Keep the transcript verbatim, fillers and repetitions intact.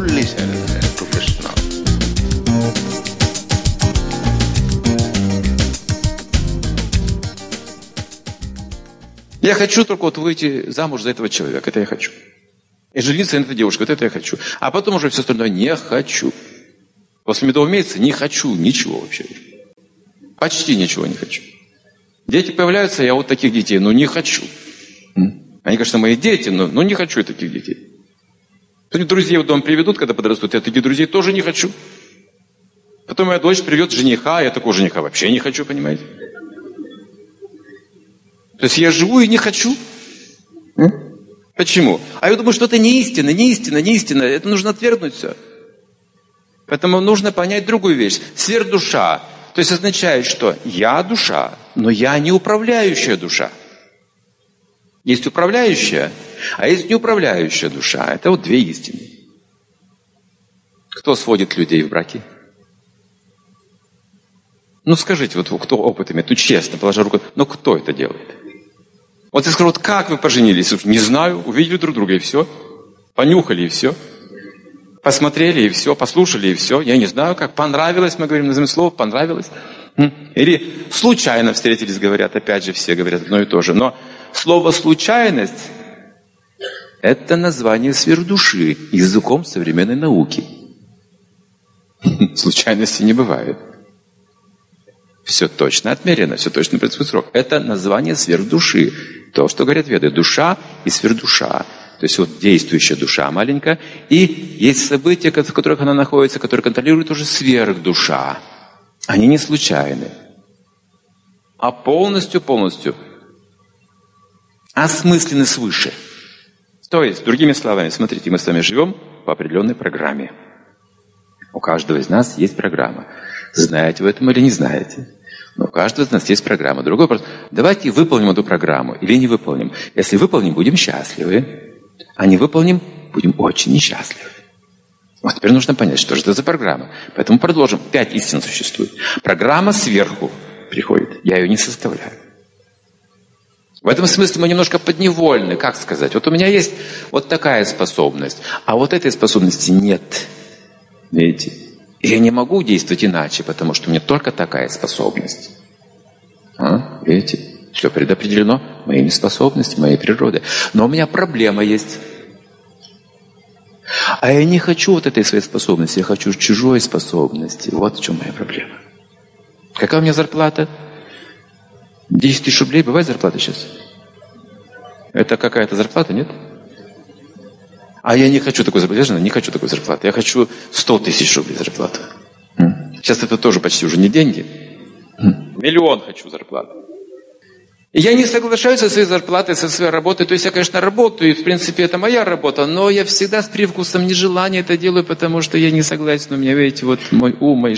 listen to Krishna. Я хочу только вот выйти замуж за этого человека. Это я хочу. И жениться на этой девушке. Вот это я хочу. А потом уже все остальное не хочу. После медового месяца не хочу ничего вообще. Почти ничего не хочу. Дети появляются, я вот таких детей, ну не хочу. Они, конечно, мои дети, но, но не хочу я таких детей. Друзей в дом приведут, когда подрастут, я таких друзей тоже не хочу. Потом моя дочь приведет жениха, а я такого жениха вообще не хочу, понимаете? То есть я живу и не хочу. Почему? А я думаю, что это не истина, не истина, не истина. Это нужно отвергнуть все. Поэтому нужно понять другую вещь. Сверхдуша. То есть означает, что я душа, но я не управляющая душа. Есть управляющая, а есть неуправляющая душа. Это вот две истины. Кто сводит людей в браки? Ну скажите, вот кто опыт имеет, ну честно, положа руку, ну кто это делает? Вот я скажу, вот как вы поженились? Не знаю, увидели друг друга и все. Понюхали и все. Посмотрели и все, послушали и все. Я не знаю, как понравилось, мы говорим, назовем слово, понравилось. Или случайно встретились, говорят, опять же все говорят одно и то же. Но слово «случайность» — это название сверхдуши языком современной науки. Случайности не бывает. Все точно отмерено, все точно происходит срок. Это название сверхдуши. То, что говорят веды. Душа и сверхдуша. То есть вот действующая душа маленькая. И есть события, в которых она находится, которые контролирует уже сверхдуша. Они не случайны. А полностью-полностью осмыслены свыше. То есть, другими словами, смотрите, мы с вами живем по определенной программе. У каждого из нас есть программа. Знаете вы этом или не знаете? Но у каждого из нас есть программа. Другой вопрос. Давайте выполним эту программу или не выполним. Если выполним, будем счастливы. А не выполним, будем очень несчастливы. Вот теперь нужно понять, что же это за программа. Поэтому продолжим. Пять истин существует. Программа сверху приходит. Я ее не составляю. В этом смысле мы немножко подневольны. Как сказать? Вот у меня есть вот такая способность, а вот этой способности нет. Видите? И я не могу действовать иначе, потому что у меня только такая способность. А? Видите? Все предопределено моими способностями, моей природой. Но у меня проблема есть. А я не хочу вот этой своей способности, я хочу чужой способности. Вот в чем моя проблема. Какая у меня зарплата? десять тысяч рублей. Бывает зарплата сейчас? Это какая-то зарплата, нет? А я не хочу такой зарплаты. Я не хочу такой зарплаты. Я хочу сто тысяч рублей зарплату. Сейчас это тоже почти уже не деньги. Миллион хочу зарплаты. И я не соглашаюсь со своей зарплатой, со своей работой. То есть я, конечно, работаю, и в принципе это моя работа, но я всегда с привкусом нежелания это делаю, потому что я не согласен. У меня, видите, вот мой ум, мои